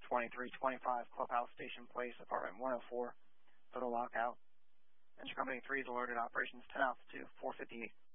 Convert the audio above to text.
2325 Clubhouse Station Place, apartment 104, photo lockout. Enter Company 3 is alerted, operations 10 Alpha 2, 458.